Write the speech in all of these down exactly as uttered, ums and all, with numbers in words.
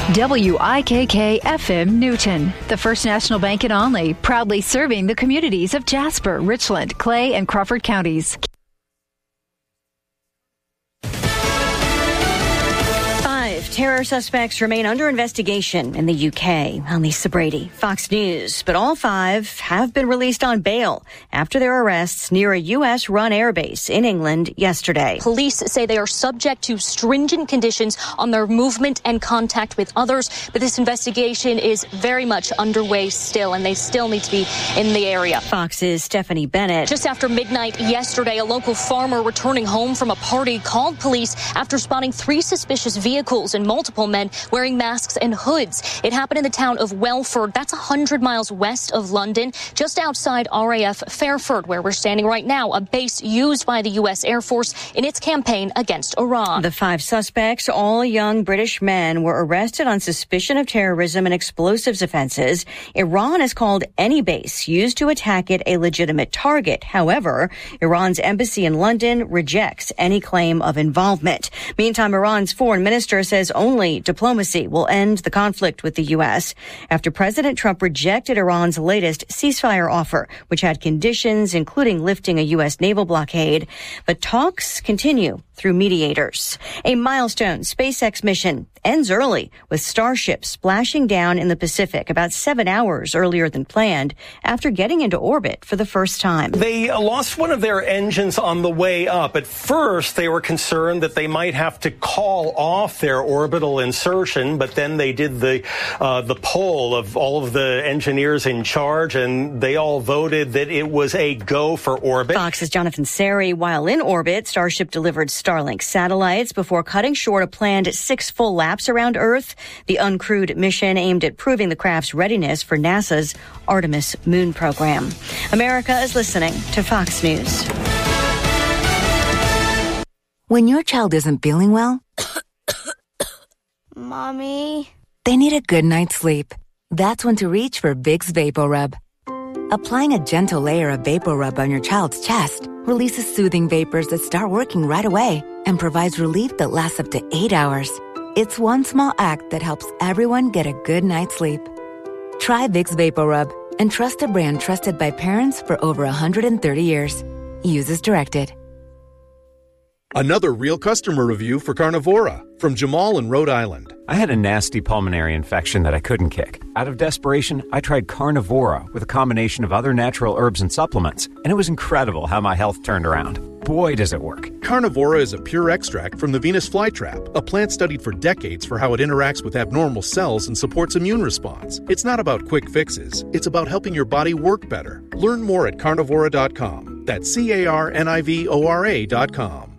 W I K K F M Newton, the First National Bank in Onley, proudly serving the communities of Jasper, Richland, Clay, and Crawford counties. Terror suspects remain under investigation in the U K. I'm Lisa Brady, Fox News. But all five have been released on bail after their arrests near a U S-run airbase in England yesterday. Police say they are subject to stringent conditions on their movement and contact with others. But this investigation is very much underway still, and they still need to be in the area. Fox's Stephanie Bennett. Just after midnight yesterday, a local farmer returning home from a party called police after spotting three suspicious vehicles and multiple men wearing masks and hoods. It happened in the town of Welford. That's one hundred miles west of London, just outside R A F Fairford, where we're standing right now, a base used by the U S Air Force in its campaign against Iran. The five suspects, all young British men, were arrested on suspicion of terrorism and explosives offenses. Iran has called any base used to attack it a legitimate target. However, Iran's embassy in London rejects any claim of involvement. Meantime, Iran's foreign minister says only diplomacy will end the conflict with the U S after President Trump rejected Iran's latest ceasefire offer, which had conditions including lifting a U S naval blockade. But talks continue through mediators. A milestone SpaceX mission ends early with Starship splashing down in the Pacific about seven hours earlier than planned after getting into orbit for the first time. They lost one of their engines on the way up. At first, they were concerned that they might have to call off their orbital insertion, but then they did the uh, the poll of all of the engineers in charge, and they all voted that it was a go for orbit. Fox's Jonathan Seri. While in orbit, Starship delivered Starlink satellites before cutting short a planned six full laps around Earth. The uncrewed mission aimed at proving the craft's readiness for NASA's Artemis moon program. America is listening to Fox News. When your child isn't feeling well, Mommy, they need a good night's sleep. That's when to reach for Vicks VapoRub. Applying a gentle layer of VapoRub on your child's chest releases soothing vapors that start working right away and provides relief that lasts up to eight hours. It's one small act that helps everyone get a good night's sleep. Try Vicks VapoRub and trust a brand trusted by parents for over one hundred thirty years. Use as directed. Another real customer review for Carnivora from Jamal in Rhode Island. I had a nasty pulmonary infection that I couldn't kick. Out of desperation, I tried Carnivora with a combination of other natural herbs and supplements, and it was incredible how my health turned around. Boy, does it work. Carnivora is a pure extract from the Venus flytrap, a plant studied for decades for how it interacts with abnormal cells and supports immune response. It's not about quick fixes. It's about helping your body work better. Learn more at carnivora dot com. That's C A R N I V O R A dot com.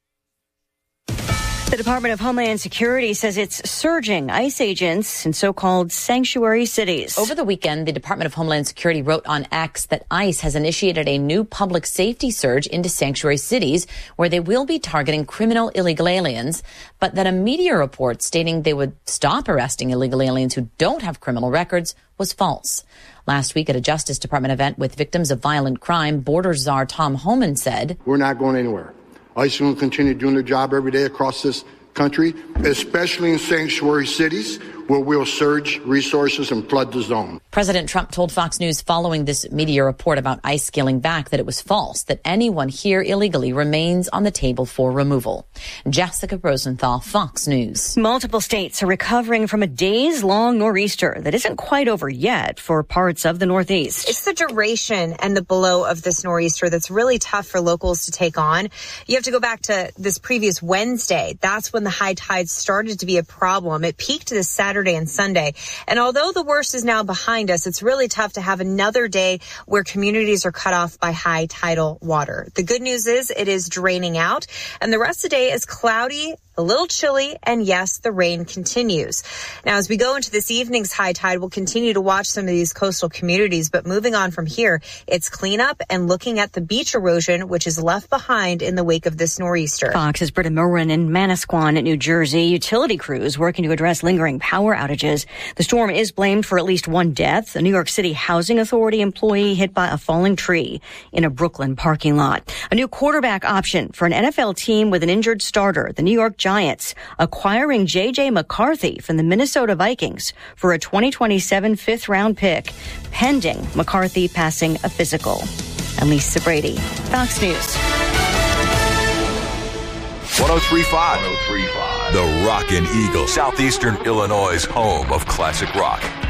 The Department of Homeland Security says it's surging ICE agents in so-called sanctuary cities. Over the weekend, the Department of Homeland Security wrote on X that ICE has initiated a new public safety surge into sanctuary cities where they will be targeting criminal illegal aliens, but that a media report stating they would stop arresting illegal aliens who don't have criminal records was false. Last week at a Justice Department event with victims of violent crime, border czar Tom Homan said, "We're not going anywhere. ICE will continue doing their job every day across this country, especially in sanctuary cities where we'll surge resources and flood the zone." President Trump told Fox News following this media report about ICE scaling back that it was false, that anyone here illegally remains on the table for removal. Jessica Rosenthal, Fox News. Multiple states are recovering from a days-long nor'easter that isn't quite over yet for parts of the Northeast. It's the duration and the blow of this nor'easter that's really tough for locals to take on. You have to go back to this previous Wednesday. That's when the high tides started to be a problem. It peaked this Saturday and Sunday. And although the worst is now behind us, it's really tough to have another day where communities are cut off by high tidal water. The good news is it is draining out, and the rest of the day is cloudy, a little chilly, and yes, the rain continues. Now, as we go into this evening's high tide, we'll continue to watch some of these coastal communities, but moving on from here, it's cleanup and looking at the beach erosion, which is left behind in the wake of this nor'easter. Fox's Britta Merwin in Manasquan, New Jersey. Utility crews working to address lingering power outages. The storm is blamed for at least one death. A New York City Housing Authority employee hit by a falling tree in a Brooklyn parking lot. A new quarterback option for an N F L team with an injured starter. The New York Giants, acquiring J J McCarthy from the Minnesota Vikings for a twenty twenty-seven fifth-round pick, pending McCarthy passing a physical. I'm Lisa Brady, Fox News. one oh three point five The Rockin' Eagle, Southeastern Illinois' home of classic rock.